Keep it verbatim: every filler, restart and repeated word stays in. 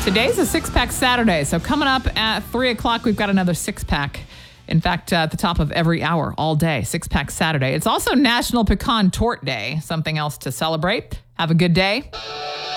Today's a six-pack Saturday, so coming up at three o'clock, we've got another six-pack. In fact, uh, at the top of every hour, all day, six-pack Saturday. It's also National Pecan Torte Day, something else to celebrate. Have a good day.